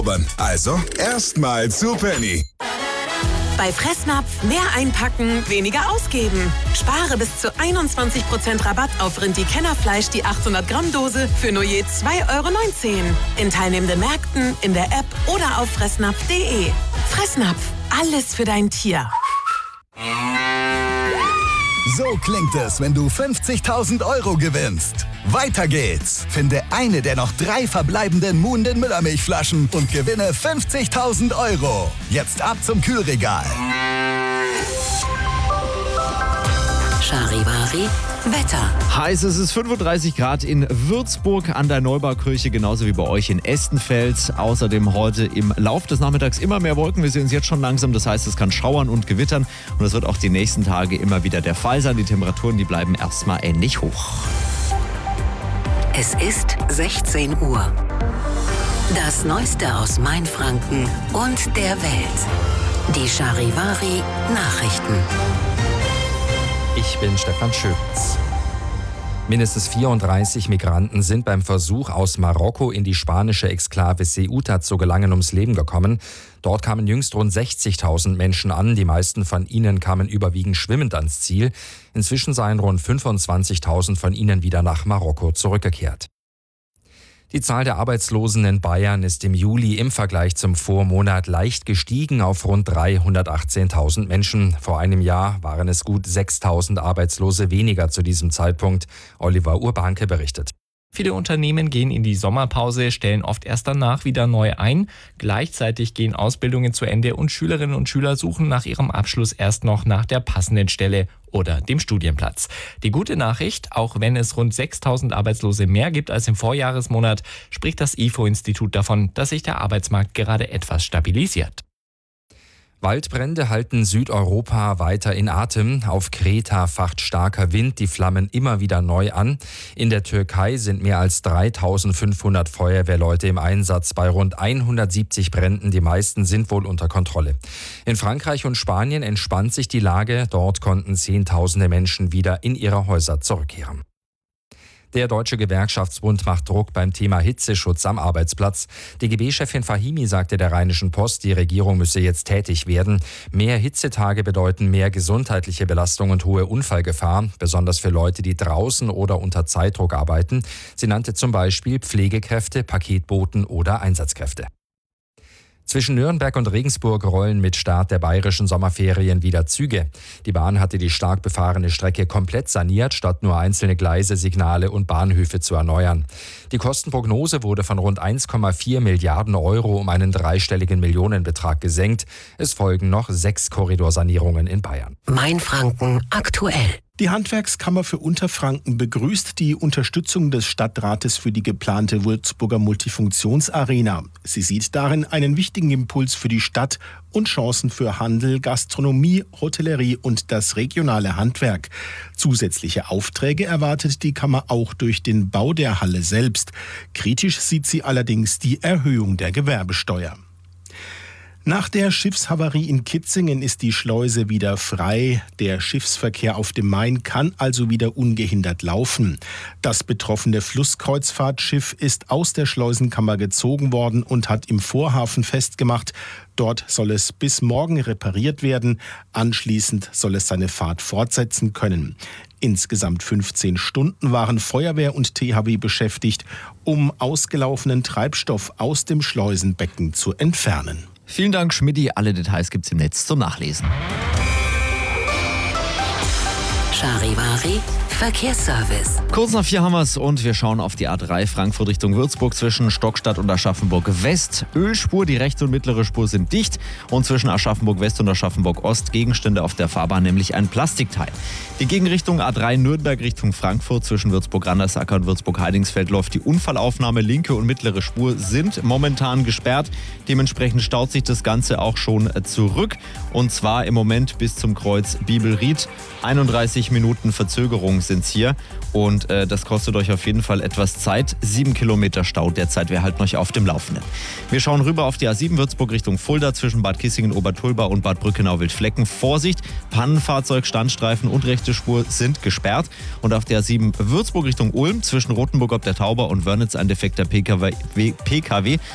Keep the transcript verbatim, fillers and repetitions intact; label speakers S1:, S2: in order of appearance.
S1: Also erstmal zu Penny.
S2: Bei Fressnapf mehr einpacken, weniger ausgeben. Spare bis zu einundzwanzig Prozent Rabatt auf Rindi-Kennerfleisch, die achthundert Gramm Dose für nur je zwei Euro neunzehn. In teilnehmenden Märkten, in der App oder auf fressnapf punkt de. Fressnapf, alles für dein Tier.
S3: So klingt es, wenn du fünfzigtausend Euro gewinnst. Weiter geht's. Finde eine der noch drei verbleibenden Muhnden Müllermilchflaschen und gewinne fünfzigtausend Euro. Jetzt ab zum Kühlregal.
S4: Charivari Wetter.
S5: Heiß, es ist fünfunddreißig Grad in Würzburg an der Neubaukirche, genauso wie bei euch in Estenfeld. Außerdem heute im Lauf des Nachmittags immer mehr Wolken. Wir sehen es jetzt schon langsam, das heißt, es kann schauern und gewittern. Und das wird auch die nächsten Tage immer wieder der Fall sein. Die Temperaturen, die bleiben erstmal ähnlich hoch.
S4: Es ist sechzehn Uhr. Das Neueste aus Mainfranken und der Welt. Die Charivari Nachrichten.
S6: Ich bin Stefan Schöpitz. Mindestens vierunddreißig Migranten sind beim Versuch, aus Marokko in die spanische Exklave Ceuta zu gelangen, ums Leben gekommen. Dort kamen jüngst rund sechzigtausend Menschen an. Die meisten von ihnen kamen überwiegend schwimmend ans Ziel. Inzwischen seien rund fünfundzwanzigtausend von ihnen wieder nach Marokko zurückgekehrt. Die Zahl der Arbeitslosen in Bayern ist im Juli im Vergleich zum Vormonat leicht gestiegen auf rund dreihundertachtzehntausend Menschen. Vor einem Jahr waren es gut sechstausend Arbeitslose weniger zu diesem Zeitpunkt. Oliver Urbanke berichtet.
S7: Viele Unternehmen gehen in die Sommerpause, stellen oft erst danach wieder neu ein. Gleichzeitig gehen Ausbildungen zu Ende und Schülerinnen und Schüler suchen nach ihrem Abschluss erst noch nach der passenden Stelle oder dem Studienplatz. Die gute Nachricht, auch wenn es rund sechstausend Arbeitslose mehr gibt als im Vorjahresmonat, spricht das I F O-Institut davon, dass sich der Arbeitsmarkt gerade etwas stabilisiert.
S6: Waldbrände halten Südeuropa weiter in Atem. Auf Kreta facht starker Wind die Flammen immer wieder neu an. In der Türkei sind mehr als dreitausendfünfhundert Feuerwehrleute im Einsatz bei rund hundertsiebzig Bränden. Die meisten sind wohl unter Kontrolle. In Frankreich und Spanien entspannt sich die Lage. Dort konnten Zehntausende Menschen wieder in ihre Häuser zurückkehren. Der Deutsche Gewerkschaftsbund macht Druck beim Thema Hitzeschutz am Arbeitsplatz. D G B-Chefin Fahimi sagte der Rheinischen Post, die Regierung müsse jetzt tätig werden. Mehr Hitzetage bedeuten mehr gesundheitliche Belastung und hohe Unfallgefahr, besonders für Leute, die draußen oder unter Zeitdruck arbeiten. Sie nannte zum Beispiel Pflegekräfte, Paketboten oder Einsatzkräfte. Zwischen Nürnberg und Regensburg rollen mit Start der bayerischen Sommerferien wieder Züge. Die Bahn hatte die stark befahrene Strecke komplett saniert, statt nur einzelne Gleise, Signale und Bahnhöfe zu erneuern. Die Kostenprognose wurde von rund eins Komma vier Milliarden Euro um einen dreistelligen Millionenbetrag gesenkt. Es folgen noch sechs Korridorsanierungen in Bayern.
S4: Mainfranken aktuell.
S8: Die Handwerkskammer für Unterfranken begrüßt die Unterstützung des Stadtrates für die geplante Würzburger Multifunktionsarena. Sie sieht darin einen wichtigen Impuls für die Stadt und Chancen für Handel, Gastronomie, Hotellerie und das regionale Handwerk. Zusätzliche Aufträge erwartet die Kammer auch durch den Bau der Halle selbst. Kritisch sieht sie allerdings die Erhöhung der Gewerbesteuer. Nach der Schiffshavarie in Kitzingen ist die Schleuse wieder frei. Der Schiffsverkehr auf dem Main kann also wieder ungehindert laufen. Das betroffene Flusskreuzfahrtschiff ist aus der Schleusenkammer gezogen worden und hat im Vorhafen festgemacht. Dort soll es bis morgen repariert werden. Anschließend soll es seine Fahrt fortsetzen können. Insgesamt fünfzehn Stunden waren Feuerwehr und T H W beschäftigt, um ausgelaufenen Treibstoff aus dem Schleusenbecken zu entfernen.
S5: Vielen Dank, Schmidti. Alle Details gibt's im Netz zum Nachlesen.
S4: Charivari Verkehrsservice.
S5: Kurz nach vier haben wir's und wir schauen auf die A drei Frankfurt Richtung Würzburg zwischen Stockstadt und Aschaffenburg West. Ölspur, die rechte und mittlere Spur sind dicht und zwischen Aschaffenburg West und Aschaffenburg Ost Gegenstände auf der Fahrbahn, nämlich ein Plastikteil. Die Gegenrichtung A drei Nürnberg Richtung Frankfurt zwischen Würzburg-Randersacker und Würzburg-Heidingsfeld läuft die Unfallaufnahme. Linke und mittlere Spur sind momentan gesperrt. Dementsprechend staut sich das Ganze auch schon zurück und zwar im Moment bis zum Kreuz Bibelried. einunddreißig Minuten Verzögerung sind's hier und äh, das kostet euch auf jeden Fall etwas Zeit. Sieben Kilometer Stau derzeit, wir halten euch auf dem Laufenden. Wir schauen rüber auf die A sieben Würzburg Richtung Fulda zwischen Bad Kissingen, Obertulba und Bad Brückenau-Wildflecken. Vorsicht, Pannenfahrzeug, Standstreifen und rechte Spur sind gesperrt. Und auf der A sieben Würzburg Richtung Ulm zwischen Rothenburg ob der Tauber und Wörnitz ein defekter P K W. P K W